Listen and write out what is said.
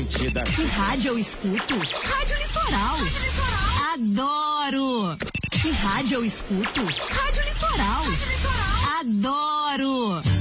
sentida. Que rádio eu escuto? Rádio Litoral. Rádio Litoral. Adoro. Que rádio eu escuto? Rádio Litoral. Rádio Litoral. Adoro.